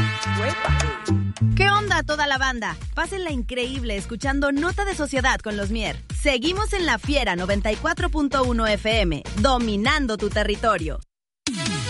¿Qué onda toda la banda? Pásenla increíble escuchando Nota de Sociedad con los Mier. Seguimos en La Fiera 94.1 FM, dominando tu territorio.